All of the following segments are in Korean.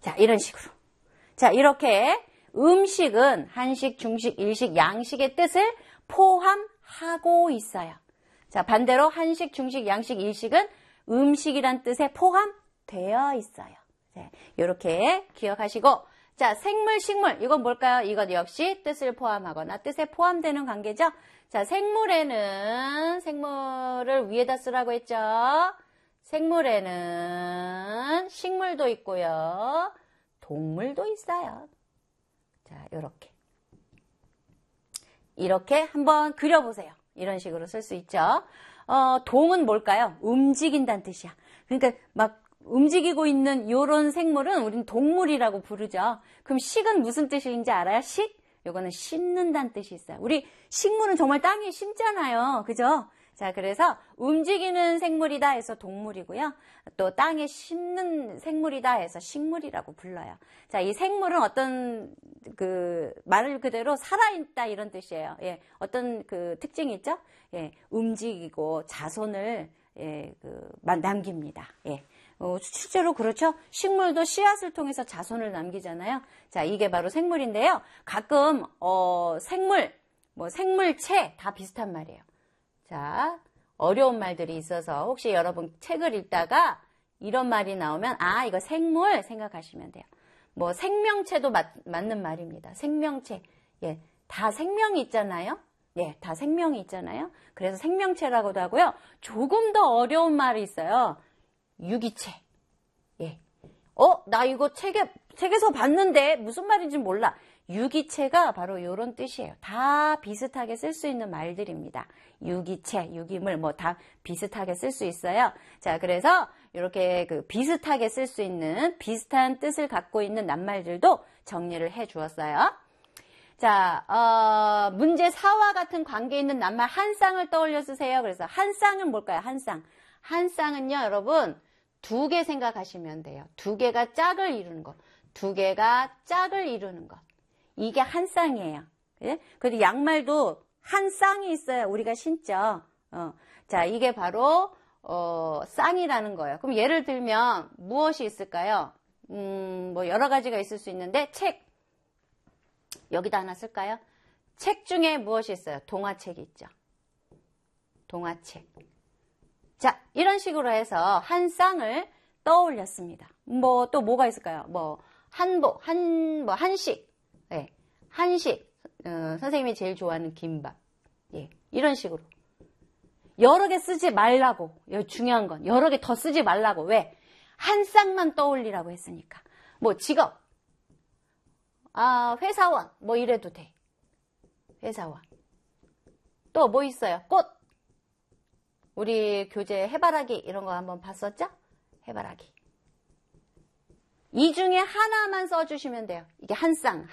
자, 이런 식으로. 자, 이렇게 음식은 한식, 중식, 일식, 양식의 뜻을 포함하고 있어요. 자, 반대로 한식, 중식, 양식, 일식은 음식이란 뜻에 포함되어 있어요. 네, 이렇게 기억하시고, 자, 생물, 식물, 이건 뭘까요? 이것 역시 뜻을 포함하거나 뜻에 포함되는 관계죠. 자, 생물에는, 생물을 위에다 쓰라고 했죠. 생물에는 식물도 있고요. 동물도 있어요. 자, 이렇게 한번 그려보세요. 이런 식으로 쓸 수 있죠. 동은 뭘까요? 움직인다는 뜻이야. 그러니까 막 움직이고 있는 이런 생물은 우리는 동물이라고 부르죠. 그럼 식은 무슨 뜻인지 알아요? 식? 요거는 심는다는 뜻이 있어요. 우리 식물은 정말 땅에 심잖아요. 그죠? 자, 그래서 움직이는 생물이다 해서 동물이고요. 또 땅에 심는 생물이다 해서 식물이라고 불러요. 자, 이 생물은 어떤 말 그대로 살아있다 이런 뜻이에요. 예, 어떤 특징이 있죠? 예, 움직이고 자손을 남깁니다. 예. 실제로 그렇죠? 식물도 씨앗을 통해서 자손을 남기잖아요. 자, 이게 바로 생물인데요. 가끔 생물, 생물체 다 비슷한 말이에요. 자, 어려운 말들이 있어서 혹시 여러분 책을 읽다가 이런 말이 나오면 아, 이거 생물 생각하시면 돼요. 생명체도 맞는 말입니다. 생명체. 예, 다 생명이 있잖아요. 예, 다 생명이 있잖아요. 그래서 생명체라고도 하고요. 조금 더 어려운 말이 있어요. 유기체. 예. 나 이거 책에서 봤는데 무슨 말인지 몰라. 유기체가 바로 이런 뜻이에요. 다 비슷하게 쓸 수 있는 말들입니다. 유기체, 유기물 다 비슷하게 쓸 수 있어요. 자, 그래서 이렇게 비슷하게 쓸 수 있는 비슷한 뜻을 갖고 있는 낱말들도 정리를 해 주었어요. 자, 문제 4와 같은 관계 있는 낱말 한 쌍을 떠올려 쓰세요. 그래서 한 쌍은 뭘까요? 한 쌍. 한 쌍은요, 여러분, 두 개 생각하시면 돼요. 두 개가 짝을 이루는 것. 두 개가 짝을 이루는 것. 이게 한 쌍이에요. 예? 그래도 양말도 한 쌍이 있어요. 우리가 신죠. 자, 이게 바로 쌍이라는 거예요. 그럼 예를 들면 무엇이 있을까요? 여러 가지가 있을 수 있는데 책. 여기다 하나 쓸까요? 책 중에 무엇이 있어요? 동화책이 있죠. 동화책. 자, 이런 식으로 해서 한 쌍을 떠올렸습니다. 또 뭐가 있을까요? 한복, 한식. 예, 한식. 선생님이 제일 좋아하는 김밥. 예, 이런 식으로. 여러 개 쓰지 말라고. 중요한 건 여러 개 더 쓰지 말라고. 왜? 한 쌍만 떠올리라고 했으니까. 직업. 회사원. 이래도 돼. 회사원. 또 뭐 있어요? 꽃. 우리 교재 해바라기 이런 거 한번 봤었죠? 해바라기. 이 중에 하나만 써주시면 돼요. 이게 한 쌍.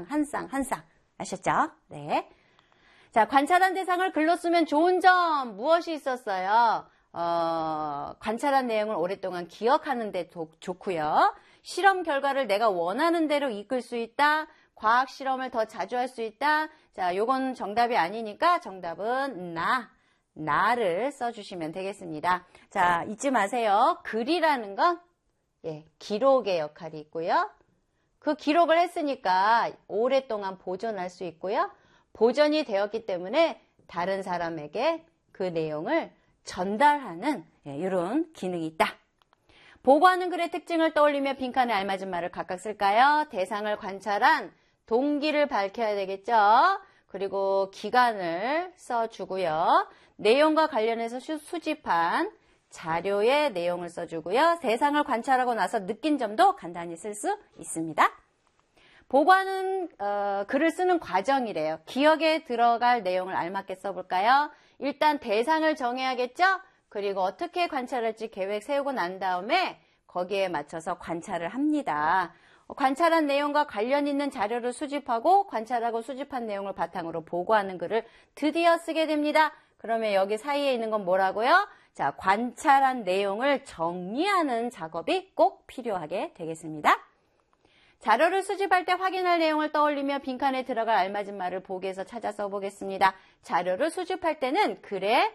아셨죠? 네. 자, 관찰한 대상을 글로 쓰면 좋은 점 무엇이 있었어요? 관찰한 내용을 오랫동안 기억하는 데 좋고요. 실험 결과를 내가 원하는 대로 이끌 수 있다. 과학 실험을 더 자주 할 수 있다. 자, 요건 정답이 아니니까 정답은 나를 써주시면 되겠습니다. 자, 잊지 마세요. 글이라는 건 기록의 역할이 있고요. 그 기록을 했으니까 오랫동안 보존할 수 있고요. 보존이 되었기 때문에 다른 사람에게 그 내용을 전달하는 이런 기능이 있다. 보고하는 글의 특징을 떠올리며 빈칸에 알맞은 말을 각각 쓸까요? 대상을 관찰한 동기를 밝혀야 되겠죠. 그리고 기간을 써주고요. 내용과 관련해서 수집한 자료의 내용을 써주고요. 대상을 관찰하고 나서 느낀 점도 간단히 쓸 수 있습니다. 보고하는 글을 쓰는 과정이래요. 기억에 들어갈 내용을 알맞게 써볼까요? 일단 대상을 정해야겠죠? 그리고 어떻게 관찰할지 계획 세우고 난 다음에 거기에 맞춰서 관찰을 합니다. 관찰한 내용과 관련 있는 자료를 수집하고 관찰하고 수집한 내용을 바탕으로 보고하는 글을 드디어 쓰게 됩니다. 그러면 여기 사이에 있는 건 뭐라고요? 자, 관찰한 내용을 정리하는 작업이 꼭 필요하게 되겠습니다. 자료를 수집할 때 확인할 내용을 떠올리며 빈칸에 들어갈 알맞은 말을 보기에서 찾아 써보겠습니다. 자료를 수집할 때는 글에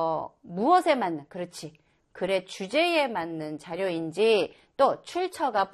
무엇에 맞는, 그렇지, 글의 주제에 맞는 자료인지 또 출처가